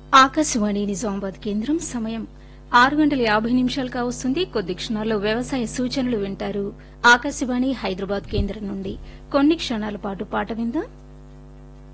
ఆకాశవాణి నిజామాబాద్ కేంద్రం సమయం 6:50 కావస్తుంది. కొద్ది క్షణాల్లో వ్యవసాయ సూచనలు వింటారు. ఆకాశవాణి హైదరాబాద్ కేంద్రం నుండి కొన్ని క్షణాల పాటు పాట విందాం.